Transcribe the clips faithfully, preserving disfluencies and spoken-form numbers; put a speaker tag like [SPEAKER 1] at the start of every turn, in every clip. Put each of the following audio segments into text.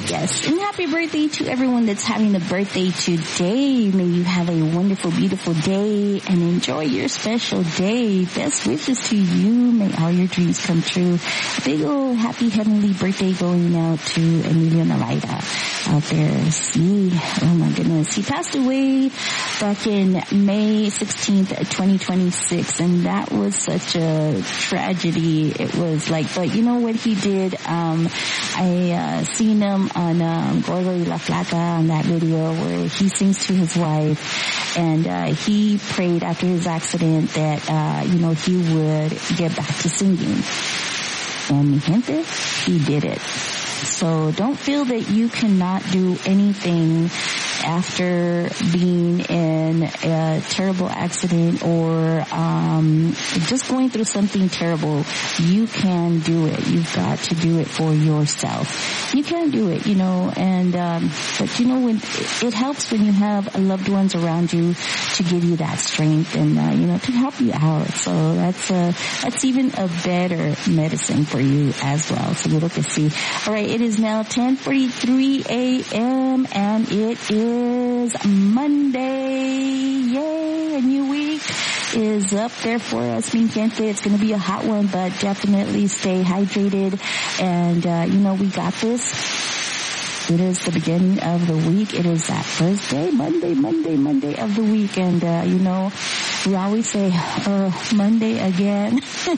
[SPEAKER 1] Yes. And happy birthday to everyone that's having a birthday today. May you have a wonderful, beautiful day and enjoy your special day. Best wishes to you. May all your dreams come true. Big old happy heavenly birthday going out to Emilio Navaida out there. See, oh my goodness. He passed away back in May sixteenth, twenty twenty-six, and that was such a tragedy. It was like, but you know what he did? Um, I uh, seen him on um, Gordo y La Flaca on that video where he sings to his wife, and uh, he prayed after his accident that uh, you know he would get back to singing. And mi gente, he did it. So don't feel that you cannot do anything after being in a terrible accident or um just going through something terrible. You can do it. You've got to do it for yourself. You can do it, you know, and um but you know, when it helps when you have loved ones around you to give you that strength and uh, you know, to help you out. So that's uh that's even a better medicine for you as well. So look and see. All right, it is now ten forty-three a.m. and it is is Monday. Yay, a new week is up there for us. Mi gente, it's going to be a hot one, but definitely stay hydrated. And, uh, you know, we got this. It is the beginning of the week. It is that first day, Monday, Monday, Monday of the week. And, uh, you know, we always say, oh, Monday again.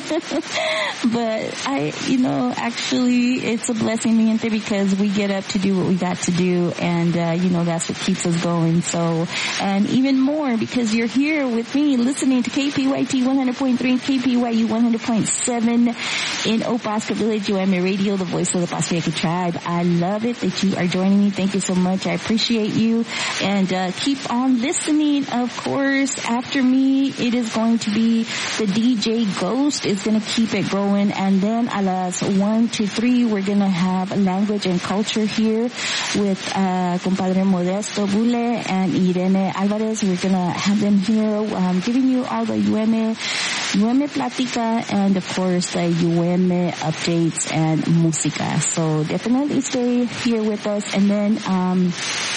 [SPEAKER 1] But I, you know, actually it's a blessing, mi gente, because we get up to do what we got to do. And, uh, you know, that's what keeps us going. So, and even more because you're here with me listening to K P Y T one hundred point three and K P Y U one hundred point seven in Opaska Village, U M A Radio, the voice of the Paspeaki tribe. I love it that you are joining me. Thank you so much. I appreciate you. And, uh, keep on listening. Of course, after me, it is going to be the D J Ghost is going to keep it going. And then a las one to three, we're going to have language and culture here with, uh, compadre Modesto Bule and Irene Alvarez. We're going to have them here, um, giving you all the U M A, U M A Platica, and of course the U M A updates and música. So definitely stay here with us. And then, um,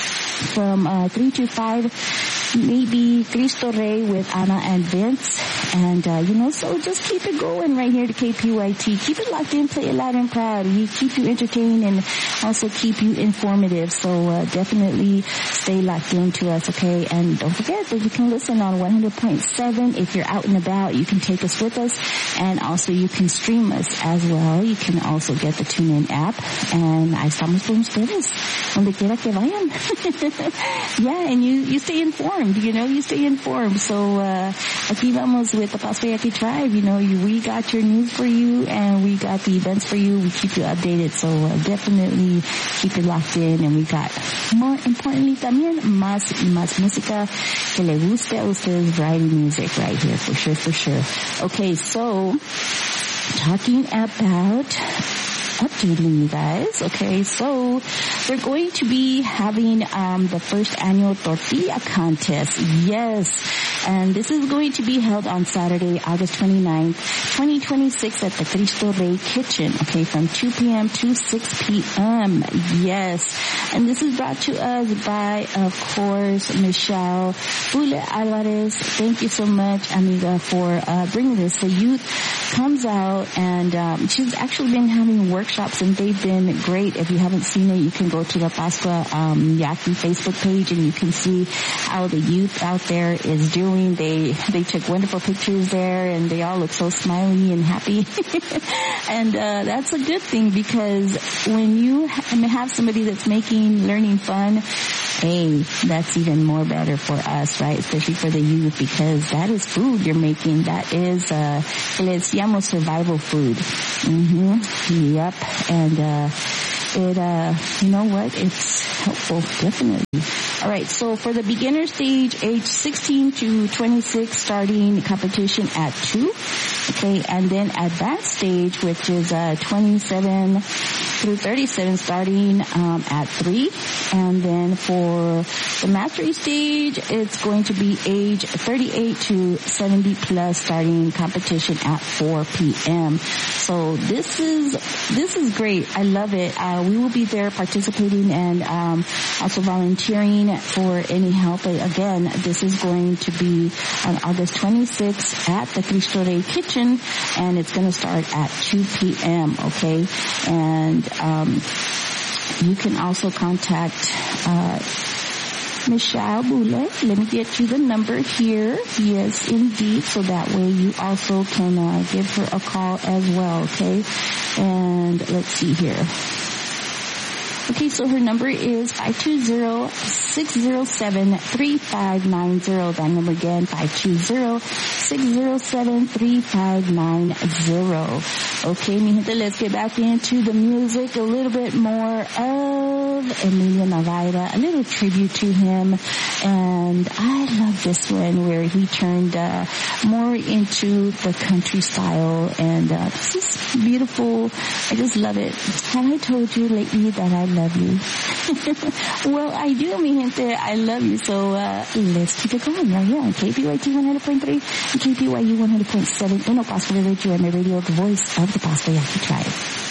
[SPEAKER 1] from, uh, three to five, maybe Cristo Rey with Anna and Vince. And, uh, you know, so just keep it going right here to K P Y T. Keep it locked in, play it loud and proud. We keep you entertained and also keep you informative. So, uh, definitely stay locked into us, okay? And don't forget that you can listen on one hundred point seven. If you're out and about, you can take us with us. And also you can stream us as well. You can also get the TuneIn app. And ahí estamos con ustedes, donde quiera que vayan. Yeah, and you, you stay informed, you know, you stay informed. So, uh, aquí vamos with the Paspeaki tribe. You know, you, we got your news for you and we got the events for you. We keep you updated. So, uh, definitely keep it locked in. And we got, more importantly también, más y más música que le guste a ustedes, variety music right here, for sure, for sure. Okay, so, talking about updating you guys. Okay, so we're going to be having um the first annual tortilla contest. Yes. And this is going to be held on Saturday, August twenty-ninth, twenty twenty-six at the Cristo Rey Kitchen, okay, from two p.m. to six p.m. Yes. And this is brought to us by, of course, Michelle Bule Alvarez. Thank you so much, amiga, for uh bringing this. The youth comes out and um she's actually been having workshops and they've been great. If you haven't seen it, you can go to the Pascua um Yaqui Facebook page and you can see how the youth out there is doing. They they took wonderful pictures there and they all look so smiley and happy. And uh that's a good thing because when you ha- have somebody that's making learning fun, hey, that's even more better for us, right? Especially for the youth, because that is food you're making. That is, uh, les llamo survival food. Mm-hmm. Yep. And, uh, it, uh, you know what? It's helpful, definitely. All right, so for the beginner stage, age sixteen to twenty-six, starting competition at two. Okay, and then advanced stage, which is uh twenty-seven through thirty-seven, starting um at three. And then for the mastery stage, it's going to be age thirty-eight to seventy plus, starting competition at four p.m. So this is, this is great. I love it. Uh, we will be there participating and, um, also volunteering for any help. But again, this is going to be on August twenty-sixth at the Cristo Rey Kitchen, and it's going to start at two p.m. Okay. And, um, you can also contact, uh, Michelle Boulay. Let me get you the number here. Yes, indeed. So that way you also can uh, give her a call as well, okay? And let's see here. Okay, so her number is five two zero, six zero seven, three five nine zero. That number again, five two zero, six zero seven, three five nine zero. Okay, mi gente, let's get back into the music. A little bit more of Emilio Navaira, a little tribute to him. And I love this one where he turned uh, more into the country style. And uh, this is beautiful. I just love it. Have I told you lately that I love you? Well, I do, mi gente. I love you. So uh, let's keep it going right here on K P Y T one hundred point three and K P Y U one hundred point seven in El Paso Village, U M A Radio, the voice of the Paso Yaqui tribe.